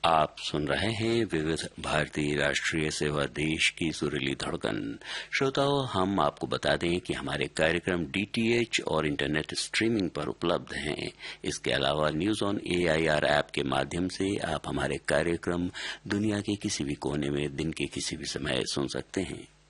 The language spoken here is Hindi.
आप सुन रहे हैं विविध भारतीय राष्ट्रीय सेवा देश की सुरीली धड़कन। श्रोताओं, हम आपको बता दें कि हमारे कार्यक्रम डीटीएच और इंटरनेट स्ट्रीमिंग पर उपलब्ध हैं। इसके अलावा न्यूज ऑन AIR ऐप के माध्यम से आप हमारे कार्यक्रम दुनिया के किसी भी कोने में दिन के किसी भी समय सुन सकते हैं।